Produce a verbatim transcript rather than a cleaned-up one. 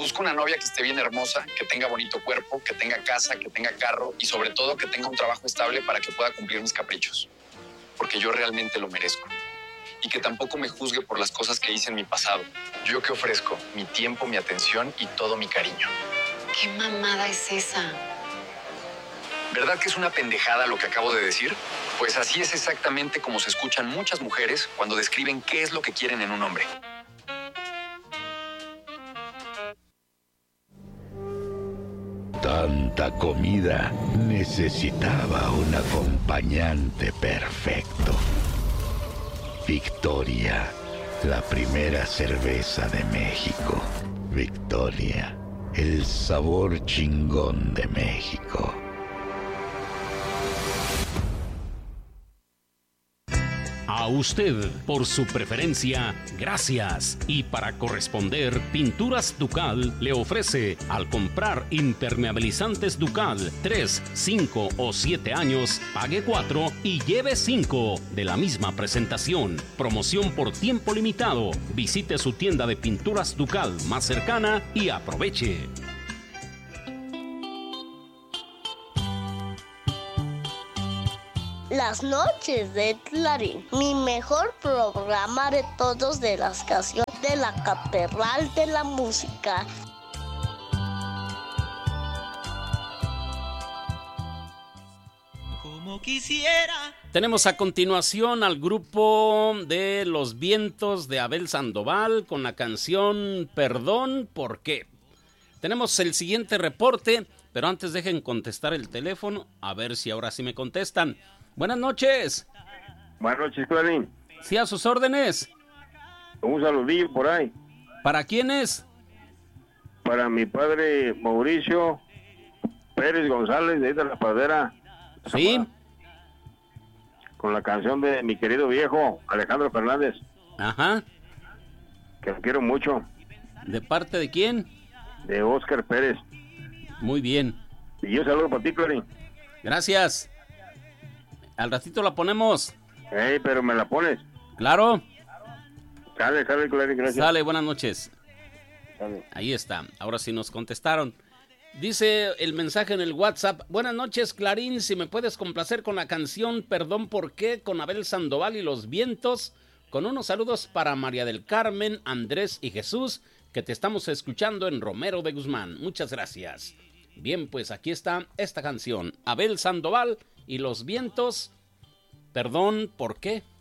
Busco una novia que esté bien hermosa, que tenga bonito cuerpo, que tenga casa, que tenga carro y sobre todo que tenga un trabajo estable para que pueda cumplir mis caprichos. Porque yo realmente lo merezco. Y que tampoco me juzgue por las cosas que hice en mi pasado. ¿Yo qué ofrezco? Mi tiempo, mi atención y todo mi cariño. ¿Qué mamada es esa? ¿Verdad que es una pendejada lo que acabo de decir? Pues así es exactamente como se escuchan muchas mujeres cuando describen qué es lo que quieren en un hombre. Tanta comida necesitaba un acompañante perfecto. Victoria, la primera cerveza de México. Victoria, el sabor chingón de México. A usted, por su preferencia, gracias. Y para corresponder, Pinturas Ducal le ofrece, al comprar impermeabilizantes Ducal tres, cinco o siete años, pague cuatro y lleve cinco de la misma presentación. Promoción por tiempo limitado. Visite su tienda de Pinturas Ducal más cercana y aproveche. Las noches de Clarín, mi mejor programa de todos de las canciones de la Catedral de la Música. Como quisiera. Tenemos a continuación al grupo de Los Vientos de Abel Sandoval con la canción Perdón, ¿por qué? Tenemos el siguiente reporte, pero antes dejen contestar el teléfono, a ver si ahora sí me contestan. Buenas noches. Buenas noches, Clarín. Sí, a sus órdenes. Un saludillo por ahí. ¿Para quién es? Para mi padre Mauricio Pérez González, de ahí de la Padera. Sí. Con la canción de mi querido viejo, Alejandro Fernández. Ajá. Que lo quiero mucho. ¿De parte de quién? De Óscar Pérez. Muy bien. Y yo saludo para ti, Clarín. Gracias. Al ratito la ponemos. Ey, pero me la pones. Claro. Sale, sale, Clarín, gracias. Sale, buenas noches. Sale. Ahí está. Ahora sí nos contestaron. Dice el mensaje en el WhatsApp. Buenas noches, Clarín. Si me puedes complacer con la canción Perdón por qué, con Abel Sandoval y Los Vientos. Con unos saludos para María del Carmen, Andrés y Jesús, que te estamos escuchando en Romero de Guzmán. Muchas gracias. Bien, pues aquí está esta canción. Abel Sandoval y Los Vientos. Perdón, ¿por qué?